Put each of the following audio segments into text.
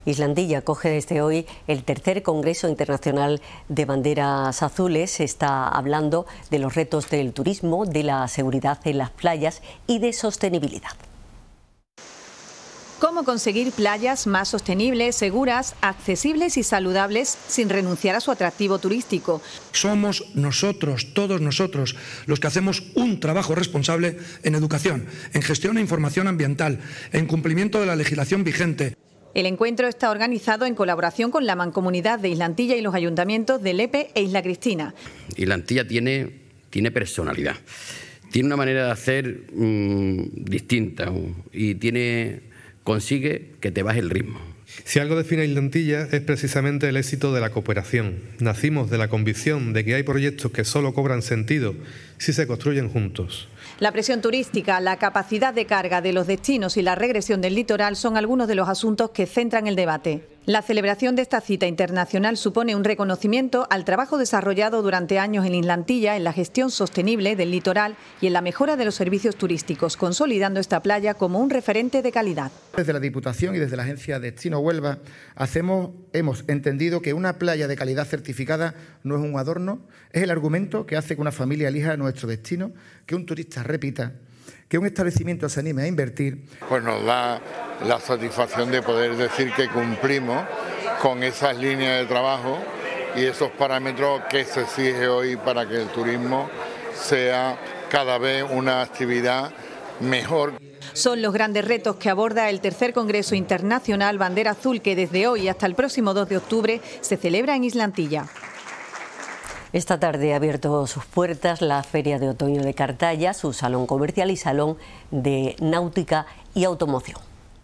Islandilla acoge desde hoy el tercer Congreso Internacional de Banderas Azules. Se está hablando de los retos del turismo, de la seguridad en las playas y de sostenibilidad. ¿Cómo conseguir playas más sostenibles, seguras, accesibles y saludables sin renunciar a su atractivo turístico? Somos nosotros, todos nosotros, los que hacemos un trabajo responsable en educación, en gestión e información ambiental, en cumplimiento de la legislación vigente. El encuentro está organizado en colaboración con la Mancomunidad de Islantilla y los ayuntamientos de Lepe e Isla Cristina. Islantilla tiene personalidad, tiene una manera de hacer distinta y consigue que te baje el ritmo. Si algo define a Islantilla es precisamente el éxito de la cooperación. Nacimos de la convicción de que hay proyectos que solo cobran sentido si se construyen juntos. La presión turística, la capacidad de carga de los destinos y la regresión del litoral son algunos de los asuntos que centran el debate. La celebración de esta cita internacional supone un reconocimiento al trabajo desarrollado durante años en Islantilla en la gestión sostenible del litoral y en la mejora de los servicios turísticos, consolidando esta playa como un referente de calidad. Desde la Diputación y desde la Agencia Destino Huelva hemos entendido que una playa de calidad certificada no es un adorno, es el argumento que hace que una familia elija nuestro destino, que un turista repita, que un establecimiento se anime a invertir. Pues nos da la satisfacción de poder decir que cumplimos con esas líneas de trabajo y esos parámetros que se exige hoy para que el turismo sea cada vez una actividad mejor. Son los grandes retos que aborda el tercer Congreso Internacional Bandera Azul, que desde hoy hasta el próximo 2 de octubre se celebra en Islantilla. Esta tarde ha abierto sus puertas la Feria de Otoño de Cartaya, su salón comercial y salón de náutica y automoción.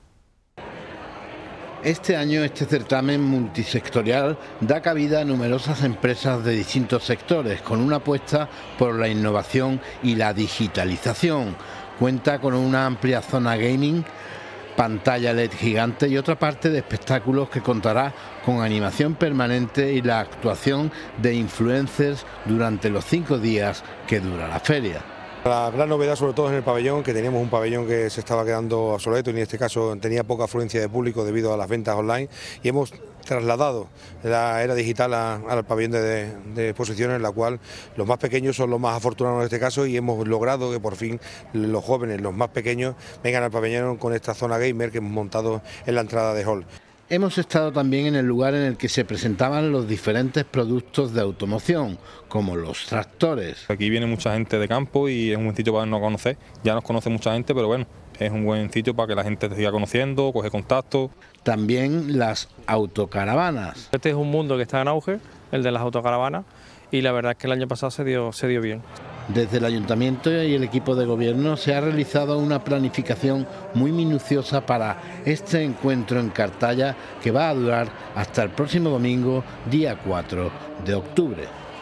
Este año este certamen multisectorial da cabida a numerosas empresas de distintos sectores, con una apuesta por la innovación y la digitalización. Cuenta con una amplia zona gaming, pantalla LED gigante y otra parte de espectáculos que contará con animación permanente y la actuación de influencers durante los 5 días que dura la feria. La gran novedad sobre todo en el pabellón, que teníamos un pabellón que se estaba quedando obsoleto y en este caso tenía poca afluencia de público debido a las ventas online, y hemos trasladado la era digital al pabellón de exposiciones, en la cual los más pequeños son los más afortunados en este caso, y hemos logrado que por fin los jóvenes, los más pequeños, vengan al pabellón con esta zona gamer que hemos montado en la entrada de hall. Hemos estado también en el lugar en el que se presentaban los diferentes productos de automoción, como los tractores. Aquí viene mucha gente de campo y es un buen sitio para darnos a conocer. Ya nos conoce mucha gente, pero bueno, es un buen sitio para que la gente te siga conociendo, coge contacto. También las autocaravanas. Este es un mundo que está en auge, el de las autocaravanas, y la verdad es que el año pasado se dio bien. Desde el Ayuntamiento y el equipo de gobierno se ha realizado una planificación muy minuciosa para este encuentro en Cartaya, que va a durar hasta el próximo domingo, día 4 de octubre.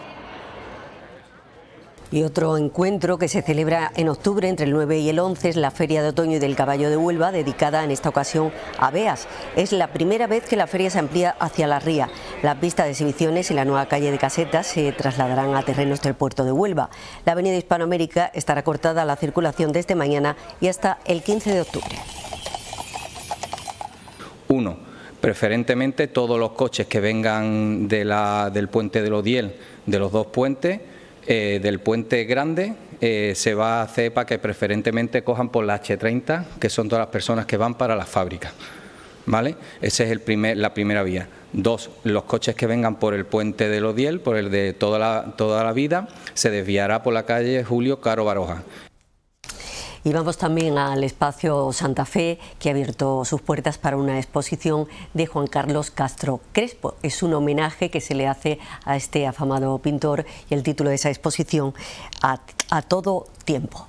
Y otro encuentro que se celebra en octubre entre el 9 y el 11 es la Feria de Otoño y del Caballo de Huelva, dedicada en esta ocasión a Beas. Es la primera vez que la feria se amplía hacia la ría. La pista de exhibiciones y la nueva calle de casetas se trasladarán a terrenos del puerto de Huelva. La avenida Hispanoamérica estará cortada a la circulación desde mañana y hasta el 15 de octubre. 1. Preferentemente todos los coches que vengan del puente del Odiel, de los dos puentes, del puente grande, se va a hacer para que preferentemente cojan por la H30, que son todas las personas que van para las fábricas, ¿vale? Esa es la primera vía. 2, los coches que vengan por el puente del Odiel, por el de toda la vida, se desviará por la calle Julio Caro Baroja. Y vamos también al espacio Santa Fe, que ha abierto sus puertas para una exposición de Juan Carlos Castro Crespo. Es un homenaje que se le hace a este afamado pintor y el título de esa exposición, A todo tiempo.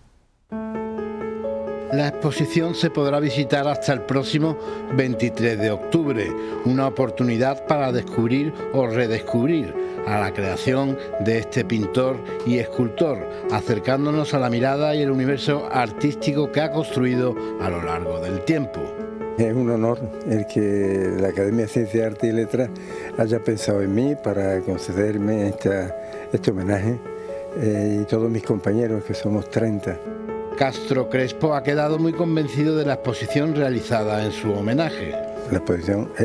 La exposición se podrá visitar hasta el próximo 23 de octubre, una oportunidad para descubrir o redescubrir a la creación de este pintor y escultor, acercándonos a la mirada y el universo artístico que ha construido a lo largo del tiempo. Es un honor el que la Academia de Ciencias, Arte y Letras haya pensado en mí para concederme este homenaje, y todos mis compañeros, que somos 30. Castro Crespo ha quedado muy convencido de la exposición realizada en su homenaje. La exposición